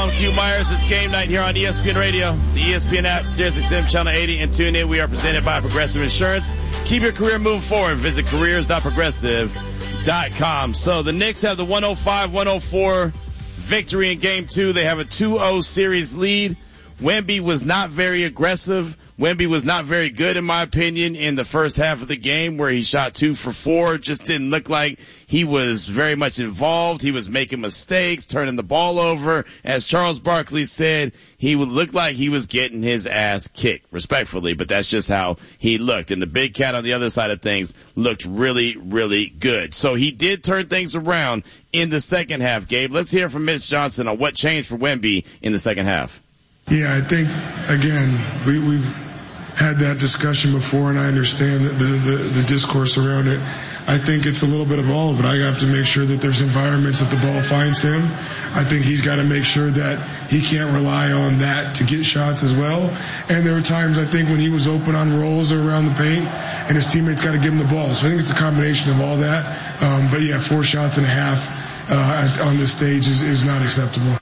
I'm Q Myers. It's game night here on ESPN Radio, the ESPN app, SiriusXM Channel 80, and tune in. We are presented by Progressive Insurance. Keep your career moving forward. Visit careers.progressive.com. So the Knicks have the 105-104 victory in game 2. They have a 2-0 series lead. Wemby was not very aggressive. Wemby was not very good, in my opinion, in the first half of the game where he shot 2 for 4. Just didn't look like he was very much involved. He was making mistakes, turning the ball over. As Charles Barkley said, he would look like he was getting his ass kicked, respectfully, but that's just how he looked. And the big cat on the other side of things looked really, really good. So he did turn things around in the second half, Gabe. Let's hear from Mitch Johnson on what changed for Wemby in the second half. Yeah, I think, again, we've had that discussion before, and I understand the discourse around it. I think it's a little bit of all of it. I have to make sure that there's environments that the ball finds him. I think he's got to make sure that he can't rely on that to get shots as well. And there were times, I think, when he was open on rolls or around the paint, and his teammates got to give him the ball. So I think it's a combination of all that. But, yeah, 4 shots and a half on this stage is not acceptable.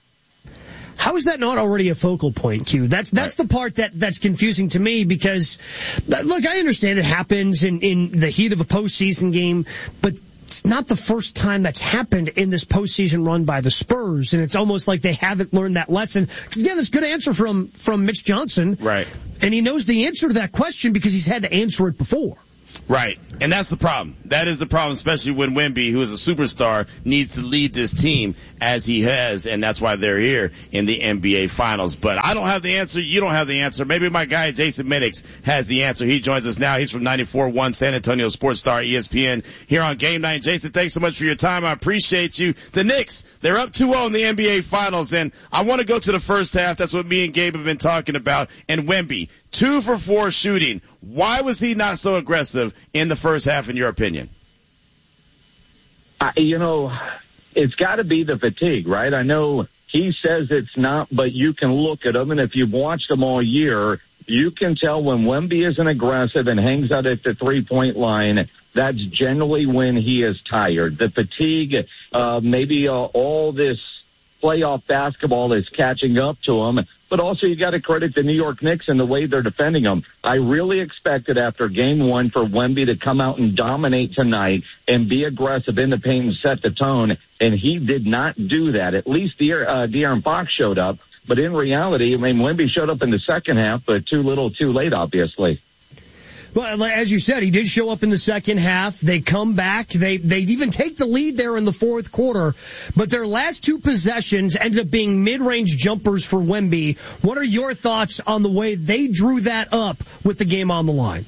How is that not already a focal point, Q? That's the part that's confusing to me because, look, I understand it happens in the heat of a postseason game, but it's not the first time that's happened in this postseason run by the Spurs, and it's almost like they haven't learned that lesson. Because, again, that's a good answer from Mitch Johnson. Right. And he knows the answer to that question because he's had to answer it before. Right. And that's the problem. That is the problem, especially when Wemby, who is a superstar, needs to lead this team as he has, and that's why they're here in the NBA Finals. But I don't have the answer. You don't have the answer. Maybe my guy, Jason Minix, has the answer. He joins us now. He's from 94.1 San Antonio Sports Star ESPN here on Game Night. Jason, thanks so much for your time. I appreciate you. The Knicks, they're up 2-0 in the NBA Finals, and I want to go to the first half. That's what me and Gabe have been talking about. And Wemby, 2 for 4 shooting. Why was he not so aggressive in the first half, in your opinion? It's got to be the fatigue, right? I know he says it's not, but you can look at him, and if you've watched him all year, you can tell when Wemby isn't aggressive and hangs out at the three-point line, that's generally when he is tired. The fatigue, maybe all this playoff basketball is catching up to him. But also you got to credit the New York Knicks and the way they're defending them. I really expected after game 1 for Wemby to come out and dominate tonight and be aggressive in the paint and set the tone, and he did not do that. At least De'Aaron Fox showed up, but in reality, Wemby showed up in the second half, but too little, too late, obviously. Well, as you said, he did show up in the second half. They come back. They even take the lead there in the fourth quarter. But their last 2 possessions ended up being mid-range jumpers for Wemby. What are your thoughts on the way they drew that up with the game on the line?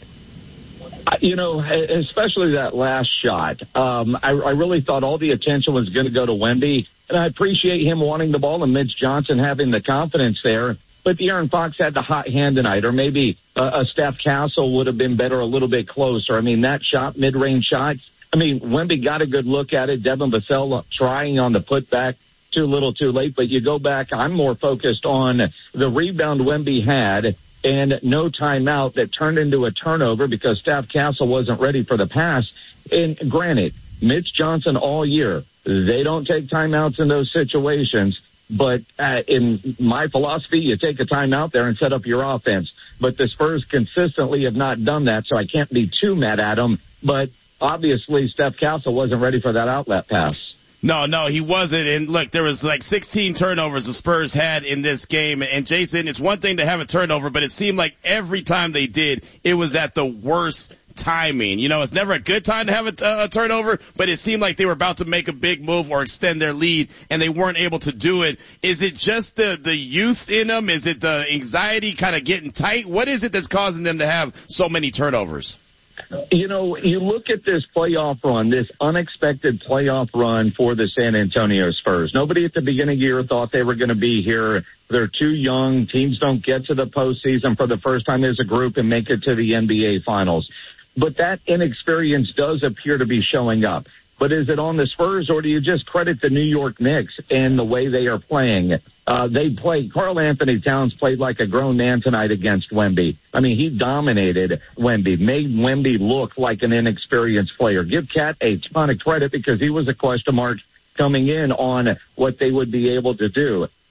Especially that last shot. I really thought all the attention was going to go to Wemby. And I appreciate him wanting the ball and Mitch Johnson having the confidence there. But De'Aaron Fox had the hot hand tonight, or maybe a Steph Castle would have been better a little bit closer. That shot, mid-range shot, Wemby got a good look at it. Devin Vassell trying on the putback, too little, too late. But you go back, I'm more focused on the rebound Wemby had and no timeout that turned into a turnover because Steph Castle wasn't ready for the pass. And granted, Mitch Johnson all year, they don't take timeouts in those situations. But in my philosophy, you take a time out there and set up your offense. But the Spurs consistently have not done that, so I can't be too mad at them. But obviously, Steph Castle wasn't ready for that outlet pass. No, he wasn't. And look, there was like 16 turnovers the Spurs had in this game. And Jason, it's one thing to have a turnover, but it seemed like every time they did, it was at the worst timing. It's never a good time to have a turnover, but it seemed like they were about to make a big move or extend their lead, and they weren't able to do it. Is it just the youth in them? Is it the anxiety kind of getting tight? What is it that's causing them to have so many turnovers? You look at this playoff run, this unexpected playoff run for the San Antonio Spurs. Nobody at the beginning of the year thought they were going to be here. They're too young. Teams don't get to the postseason for the first time as a group and make it to the NBA Finals. But that inexperience does appear to be showing up. But is it on the Spurs, or do you just credit the New York Knicks and the way they are playing? Karl Anthony Towns played like a grown man tonight against Wemby. He dominated Wemby, made Wemby look like an inexperienced player. Give Cat a ton of credit because he was a question mark coming in on what they would be able to do.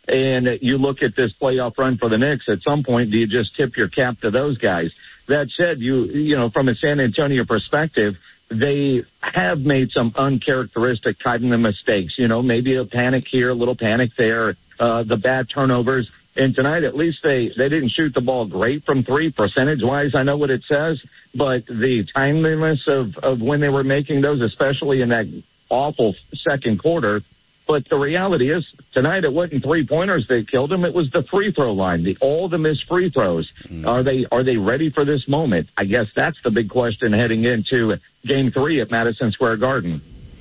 And you look at this playoff run for the Knicks, at some point, do you just tip your cap to those guys? That said, you know, from a San Antonio perspective, they have made some uncharacteristic kind of mistakes. You know, maybe a panic here, a little panic there, the bad turnovers. And tonight, at least they didn't shoot the ball great from three. Percentage-wise, I know what it says, but the timeliness of when they were making those, especially in that awful second quarter. But the reality is, tonight it wasn't three-pointers that killed them. It was the free throw line, all the missed free throws. Are they ready for this moment? I guess that's the big question heading into Game 3 at Madison Square Garden.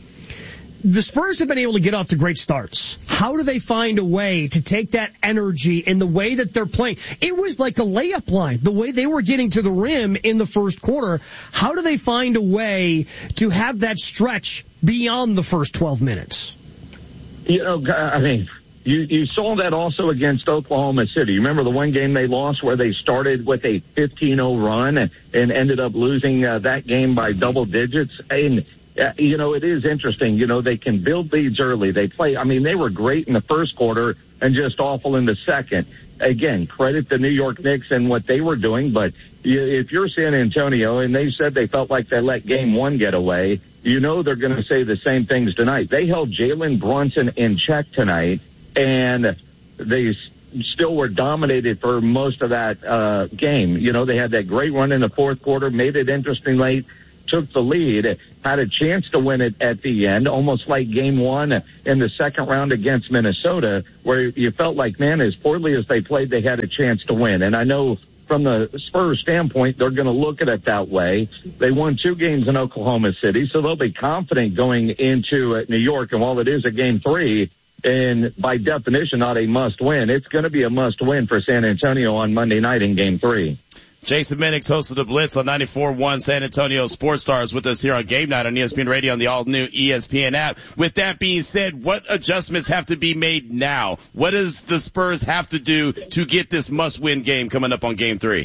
The Spurs have been able to get off to great starts. How do they find a way to take that energy in the way that they're playing? It was like a layup line, the way they were getting to the rim in the first quarter. How do they find a way to have that stretch beyond the first 12 minutes? You know, I mean, you saw that also against Oklahoma City. You remember the one game they lost where they started with a 15-0 run and ended up losing that game by double digits? And, you know, it is interesting. You know, they can build leads early. They play. I mean, they were great in the first quarter and just awful in the second. Again, credit the New York Knicks and what they were doing. But if you're San Antonio and they said they felt like they let game one get away, you know they're going to say the same things tonight. They held Jalen Brunson in check tonight, and they still were dominated for most of that game. You know, they had that great run in the fourth quarter, made it interesting late, took the lead, had a chance to win it at the end, almost like game one in the second round against Minnesota, where you felt like, man, as poorly as they played, they had a chance to win. And I know from the Spurs standpoint, they're going to look at it that way. They won 2 games in Oklahoma City, so they'll be confident going into New York. And while it is a game 3, and by definition not a must-win, it's going to be a must-win for San Antonio on Monday night in game 3. Jason Minix, host of The Blitz on 94.1 San Antonio Sports Stars, with us here on Game Night on ESPN Radio and the all-new ESPN app. With that being said, what adjustments have to be made now? What does the Spurs have to do to get this must-win game coming up on Game 3?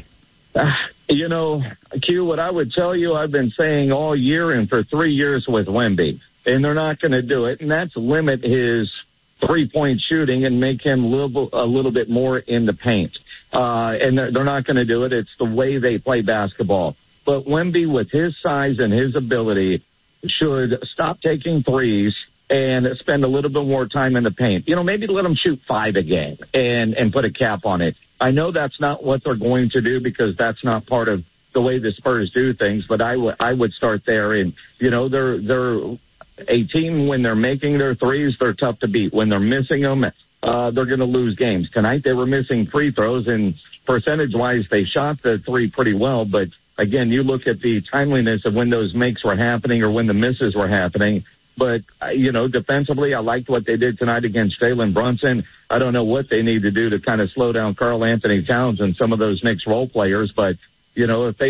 You know, Q, what I would tell you, I've been saying all year and for 3 years with Wemby, and they're not going to do it, and that's limit his three-point shooting and make him a little bit more in the paint. And they're not going to do it. It's the way they play basketball. But Wemby, with his size and his ability, should stop taking threes and spend a little bit more time in the paint. You know, maybe let him shoot 5 a game and put a cap on it. I know that's not what they're going to do because that's not part of the way the Spurs do things, but I would start there. And, you know, they're a team when they're making their threes, they're tough to beat. When they're missing them, they're going to lose games. Tonight they were missing free throws, and percentage-wise they shot the three pretty well. But, again, you look at the timeliness of when those makes were happening or when the misses were happening. But, you know, defensively, I liked what they did tonight against Jalen Brunson. I don't know what they need to do to kind of slow down Karl Anthony Towns and some of those Knicks role players. But, you know, if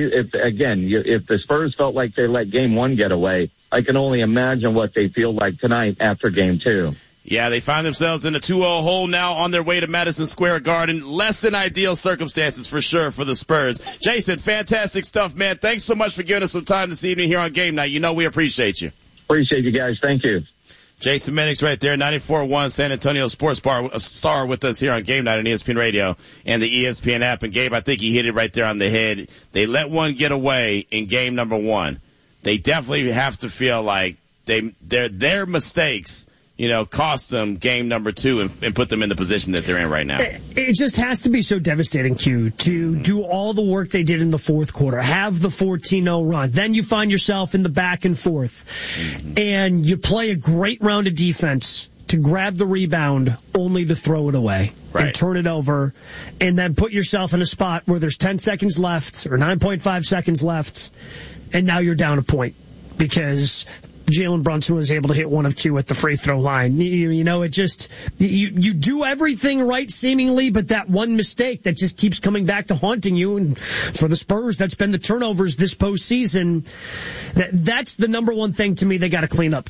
the Spurs felt like they let game 1 get away, I can only imagine what they feel like tonight after game 2. Yeah, they find themselves in a 2-0 hole now on their way to Madison Square Garden. Less than ideal circumstances for sure for the Spurs. Jason, fantastic stuff, man. Thanks so much for giving us some time this evening here on Game Night. You know we appreciate you. Appreciate you guys. Thank you. Jason Minix right there, 94.1 San Antonio Sports Bar, a star with us here on Game Night on ESPN Radio and the ESPN app. And Gabe, I think he hit it right there on the head. They let one get away in game number 1. They definitely have to feel like their mistakes, you know, cost them game number 2 and put them in the position that they're in right now. It just has to be so devastating, Q, to do all the work they did in the fourth quarter, have the 14-0 run. Then you find yourself in the back and forth, and you play a great round of defense to grab the rebound only to throw it away and turn it over, and then put yourself in a spot where there's 10 seconds left or 9.5 seconds left, and now you're down a point because Jalen Brunson was able to hit 1 of 2 at the free throw line. You know, it just, you do everything right seemingly, but that one mistake that just keeps coming back to haunting you. And for the Spurs, that's been the turnovers this postseason. That's the number one thing to me they got to clean up, Q.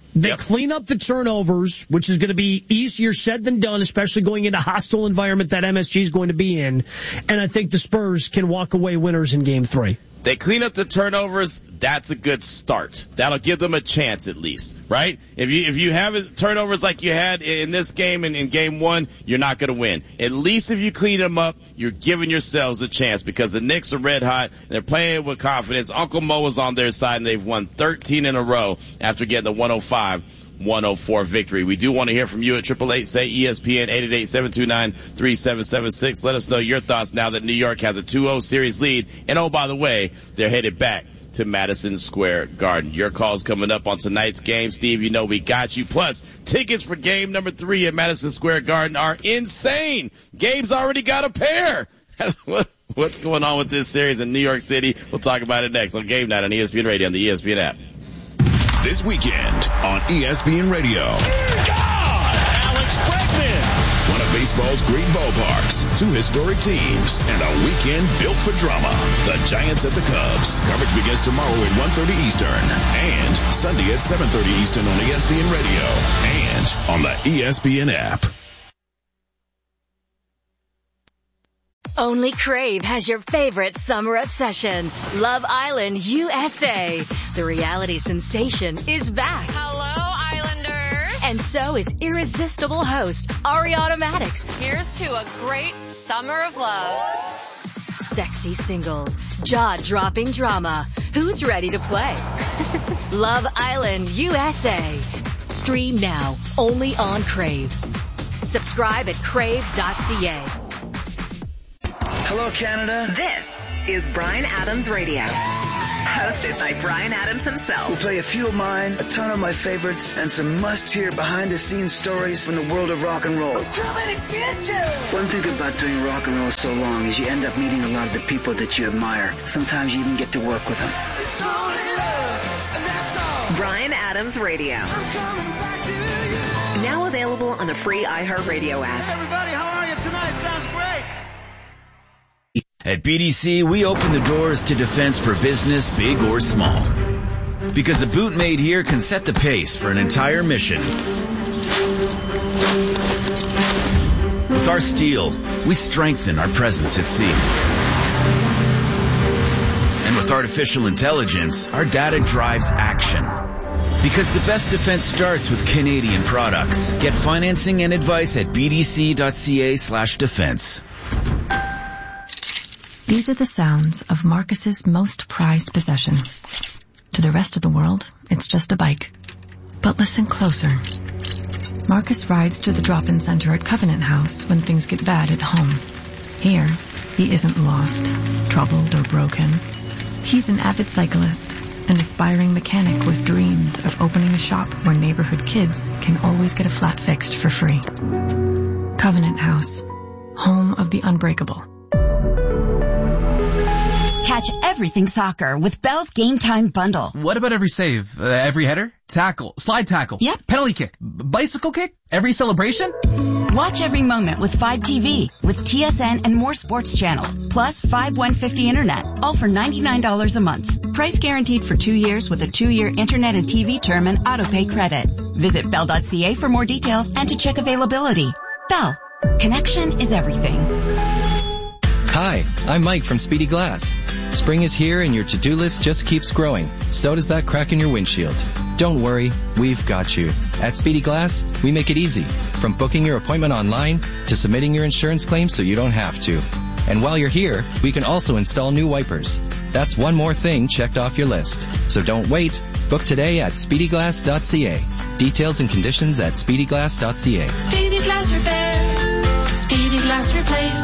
They clean up the turnovers, which is going to be easier said than done, especially going into a hostile environment that MSG is going to be in. And I think the Spurs can walk away winners in Game 3. They clean up the turnovers. That's a good start. That'll give them a chance at least, right? If you have turnovers like you had in this game and in Game 1, you're not going to win. At least if you clean them up, you're giving yourselves a chance because the Knicks are red hot and they're playing with confidence. Uncle Mo is on their side and they've won 13 in a row after getting the 105-104 victory. We do want to hear from you at 888-SAY-ESPN, 888-729-3776. Let us know your thoughts now that New York has a 2-0 series lead. And oh, by the way, they're headed back to Madison Square Garden. Your call's coming up on tonight's game. Steve, you know we got you. Plus, tickets for game number 3 at Madison Square Garden are insane. Gabe's already got a pair. What's going on with this series in New York City? We'll talk about it next on Game Night on ESPN Radio and the ESPN app. This weekend on ESPN Radio. Alex Bregman. One of baseball's great ballparks, 2 historic teams, and a weekend built for drama. The Giants at the Cubs. Coverage begins tomorrow at 1:30 Eastern and Sunday at 7:30 Eastern on ESPN Radio and on the ESPN app. Only Crave has your favorite summer obsession, Love Island USA. The reality sensation is back. Hello, Islanders. And so is irresistible host Ariana Madix. Here's to a great summer of love. Sexy singles, jaw-dropping drama. Who's ready to play? Love Island USA. Stream now, only on Crave. Subscribe at crave.ca. Hello, Canada. This is Bryan Adams Radio, hosted by Bryan Adams himself. We'll play a few of mine, a ton of my favorites, and some must-hear behind-the-scenes stories from the world of rock and roll. One thing about doing rock and roll so long is you end up meeting a lot of the people that you admire. Sometimes you even get to work with them. Bryan Adams Radio. Now available on the free iHeartRadio app. Everybody, how are you tonight? Sounds great. At BDC, we open the doors to defense for business, big or small. Because a boot made here can set the pace for an entire mission. With our steel, we strengthen our presence at sea. And with artificial intelligence, our data drives action. Because the best defense starts with Canadian products. Get financing and advice at bdc.ca/defense. These are the sounds of Marcus's most prized possession. To the rest of the world, it's just a bike. But listen closer. Marcus rides to the drop-in center at Covenant House when things get bad at home. Here, he isn't lost, troubled, or broken. He's an avid cyclist, an aspiring mechanic with dreams of opening a shop where neighborhood kids can always get a flat fixed for free. Covenant House, home of the unbreakable. Catch everything soccer with Bell's Game Time Bundle. What about every save? Every header? Tackle? Slide tackle? Yep. Penalty kick? Bicycle kick? Every celebration? Watch every moment with 5TV, with TSN and more sports channels, plus 5150 internet, all for $99 a month. Price guaranteed for 2 years with a 2-year internet and TV term and autopay credit. Visit Bell.ca for more details and to check availability. Bell. Connection is everything. Hi, I'm Mike from Speedy Glass. Spring is here and your to-do list just keeps growing. So does that crack in your windshield. Don't worry, we've got you. At Speedy Glass, we make it easy. From booking your appointment online to submitting your insurance claim so you don't have to. And while you're here, we can also install new wipers. That's one more thing checked off your list. So don't wait. Book today at speedyglass.ca. Details and conditions at speedyglass.ca. Speedy Glass Repair. Speedy Glass Replace.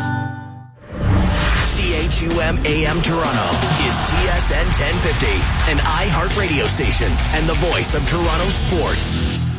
CHUM AM Toronto is TSN 1050, an iHeart radio station and the voice of Toronto sports.